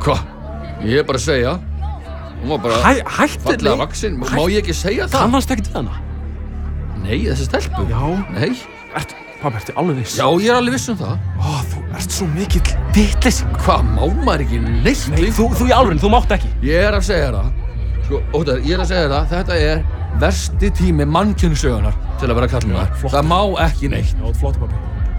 Hvað? Ég bara að segja. Hún var bara Hættu fallega vaksin. Má ég ekki segja það? Kannast ekkert við hana? Nei, þessi stelpu. Já. Nei. Pabbi, ertu alveg viss? Já, ég er alveg viss um það. Þú ert svo mikill vitleysingur. Hvað, má maður ekki neitt? Nei, þú í alvörinu, þú mátt ekki. Ég er að segja það. Sko, Óttar, ég er að segja það. Þetta er versti tími mannkynssögunar til að vera kallmaður. Það má ekki neitt. Já, flott, pabbi.